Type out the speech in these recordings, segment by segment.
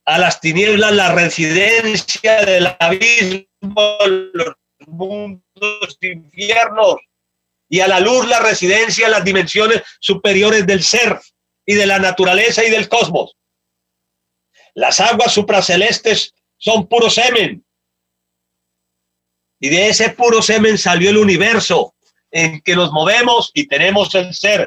a las tinieblas la residencia del abismo, los mundos infiernos, y a la luz la residencia en las dimensiones superiores del ser y de la naturaleza y del cosmos. Las aguas supracelestes son puro semen, y de ese puro semen salió el universo en que nos movemos y tenemos el ser.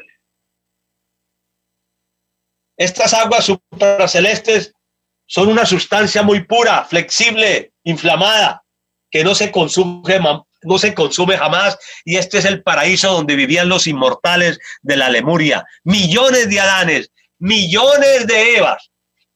Estas aguas supracelestes son una sustancia muy pura, flexible, inflamada, que no se consume jamás, y este es el paraíso donde vivían los inmortales de la Lemuria. Millones de Adanes, millones de Evas.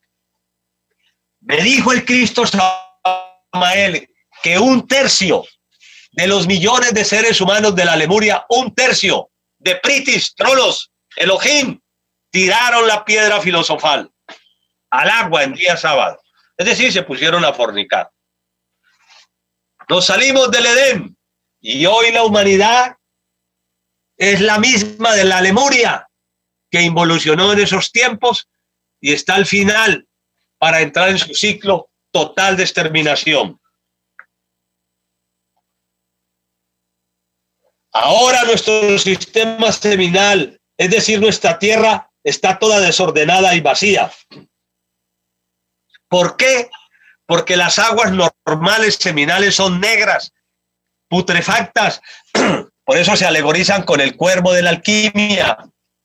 Me dijo el Cristo Samael que 1/3 de los millones de seres humanos de la Lemuria, 1/3 de Pritis, Trolos, Elohim, tiraron la piedra filosofal al agua en día sábado. Es decir, se pusieron a fornicar. Nos salimos del Edén y hoy la humanidad es la misma de la Lemuria que involucionó en esos tiempos y está al final para entrar en su ciclo total de exterminación. Ahora nuestro sistema seminal, es decir, nuestra tierra, está toda desordenada y vacía. ¿Por qué? Porque las aguas normales seminales son negras, putrefactas. Por eso se alegorizan con el cuervo de la alquimia.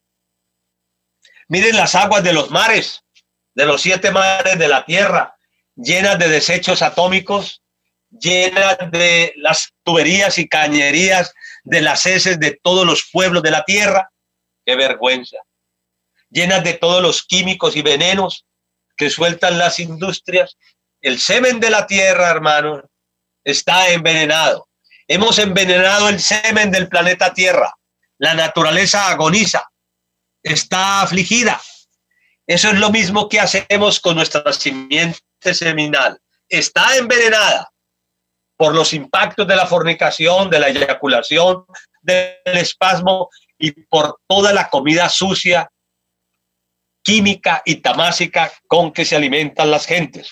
Miren las aguas de los mares, de los 7 mares de la tierra, llenas de desechos atómicos, llenas de las tuberías y cañerías de las heces de todos los pueblos de la tierra. ¡Qué vergüenza! Llenas de todos los químicos y venenos que sueltan las industrias. El semen de la tierra, hermanos, está envenenado. Hemos envenenado el semen del planeta Tierra. La naturaleza agoniza, está afligida. Eso es lo mismo que hacemos con nuestra simiente seminal. Está envenenada por los impactos de la fornicación, de la eyaculación, del espasmo y por toda la comida sucia, química y tamásica con que se alimentan las gentes.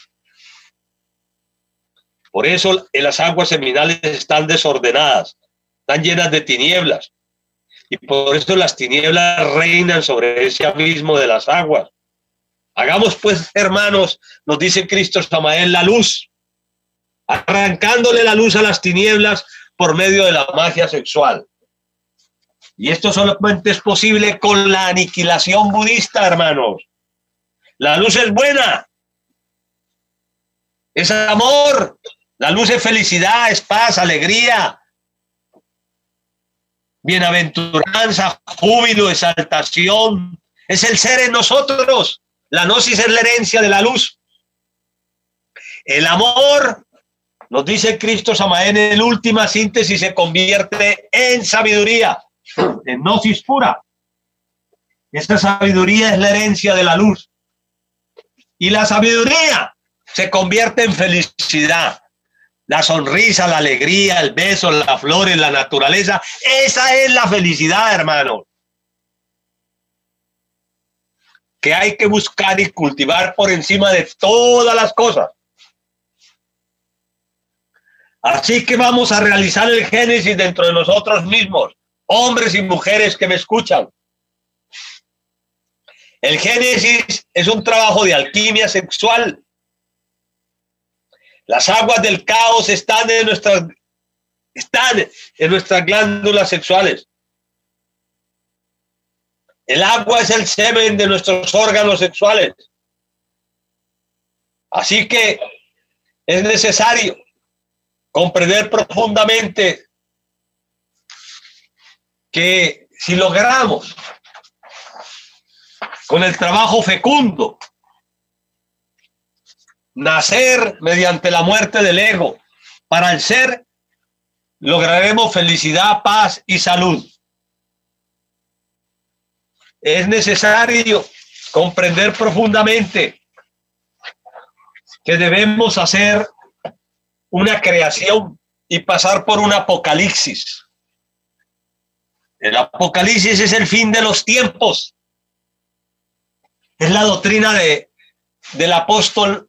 Por eso las aguas seminales están desordenadas, están llenas de tinieblas, y por eso las tinieblas reinan sobre ese abismo de las aguas. Hagamos pues, hermanos, nos dice Cristo Samael, la luz, arrancándole la luz a las tinieblas por medio de la magia sexual. Y esto solamente es posible con la aniquilación budista, hermanos. La luz es buena, es amor, la luz es felicidad, es paz, alegría, bienaventuranza, júbilo, exaltación. Es el ser en nosotros. La gnosis es la herencia de la luz. El amor, nos dice Cristo Samael en última síntesis, se convierte en sabiduría, en gnosis pura. Esta sabiduría es la herencia de la luz. Y la sabiduría se convierte en felicidad. La sonrisa, la alegría, el beso, las flores, la naturaleza. Esa es la felicidad, hermano, que hay que buscar y cultivar por encima de todas las cosas. Así que vamos a realizar el Génesis dentro de nosotros mismos, hombres y mujeres que me escuchan. El Génesis es un trabajo de alquimia sexual. Las aguas del caos están en nuestras glándulas sexuales. El agua es el semen de nuestros órganos sexuales. Así que es necesario comprender profundamente que si logramos con el trabajo fecundo nacer mediante la muerte del ego para el ser, lograremos felicidad, paz y salud. Es necesario comprender profundamente que debemos hacer una creación y pasar por un apocalipsis. El apocalipsis es el fin de los tiempos. Es la doctrina del apóstol